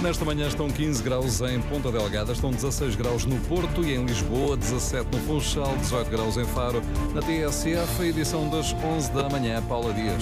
Nesta manhã estão 15 graus em Ponta Delgada, estão 16 graus no Porto e em Lisboa, 17 no Funchal, 18 graus em Faro. Na TSF, a edição das 11 da manhã, Paula Dias.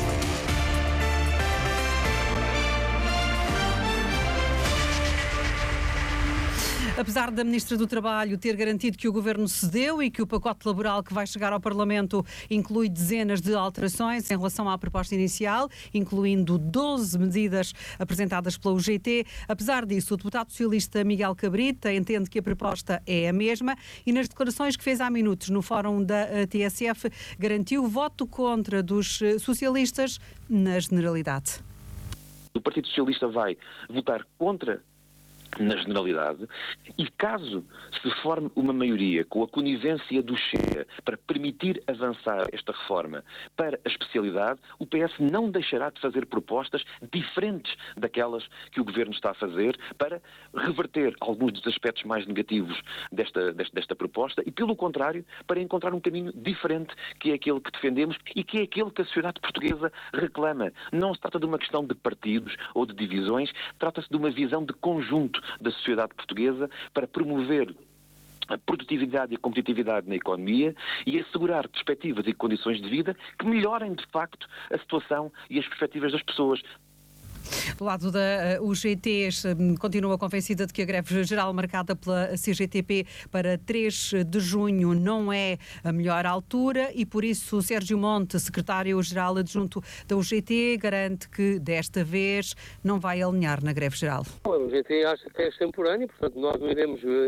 Apesar da Ministra do Trabalho ter garantido que o Governo cedeu e que o pacote laboral que vai chegar ao Parlamento inclui dezenas de alterações em relação à proposta inicial, incluindo 12 medidas apresentadas pela UGT, apesar disso, o deputado socialista Miguel Cabrita entende que a proposta é a mesma e nas declarações que fez há minutos no fórum da TSF garantiu voto contra dos socialistas na generalidade. O Partido Socialista vai votar contra na generalidade e caso se forme uma maioria com a conivência do Chega para permitir avançar esta reforma para a especialidade, o PS não deixará de fazer propostas diferentes daquelas que o Governo está a fazer para reverter alguns dos aspectos mais negativos desta proposta e, pelo contrário, para encontrar um caminho diferente que é aquele que defendemos e que é aquele que a sociedade portuguesa reclama. Não se trata de uma questão de partidos ou de divisões, trata-se de uma visão de conjunto da sociedade portuguesa para promover a produtividade e a competitividade na economia e assegurar perspectivas e condições de vida que melhorem, de facto, a situação e as perspectivas das pessoas. Do lado da UGT, continua convencida de que a greve geral marcada pela CGTP para 3 de junho não é a melhor altura e, por isso, Sérgio Monte, secretário-geral adjunto da UGT, garante que, desta vez, não vai alinhar na greve geral. A UGT acha que é extemporâneo, portanto, nós não iremos